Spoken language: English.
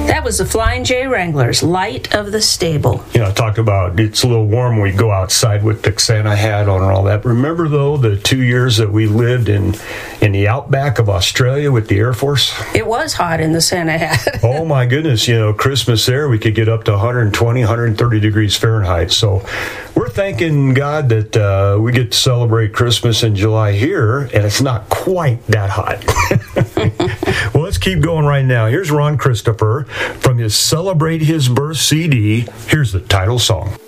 That was the Flying J Wranglers, Light of the Stable. I talked about it's a little warm when we go outside with the Santa hat on and all that. Remember, though, the 2 years that we lived in the outback of Australia with the Air Force? It was hot in the Santa hat. Oh, my goodness. Christmas there, we could get up to 120, 130 degrees Fahrenheit. So we're thanking God that we get to celebrate Christmas in July here, and it's not quite that hot. Well, let's keep going right now. Here's Ron Christopher from his Celebrate His Birth CD. Here's the title song.